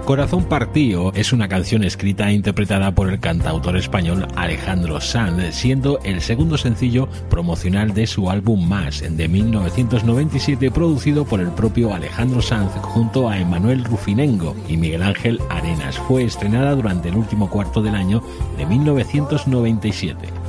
Corazón Partido es una canción escrita e interpretada por el cantautor español Alejandro Sanz, siendo el segundo sencillo promocional de su álbum Más, de 1997, producido por el propio Alejandro Sanz junto a Emmanuel Rufinengo y Miguel Ángel Arenas. Fue estrenada durante el último cuarto del año de 1997.